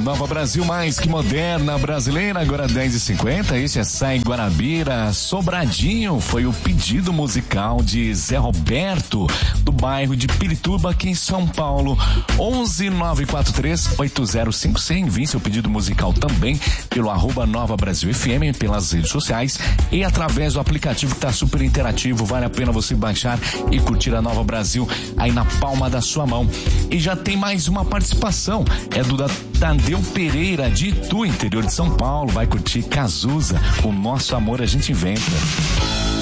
Nova Brasil, mais que moderna brasileira, agora 10h50. Esse é Sai Guarabira, Sobradinho. Foi o pedido musical de Zé Roberto, do bairro de Pirituba, aqui em São Paulo. 11943-8056. Envie seu pedido musical também pelo @Nova Brasil FM, pelas redes sociais e através do aplicativo que está super interativo. Vale a pena você baixar e curtir a Nova Brasil aí na palma da sua mão. E já tem mais uma participação, é do Tadeu Pereira, de Itu, interior de São Paulo. Vai curtir Cazuza, O Nosso Amor a Gente Inventa.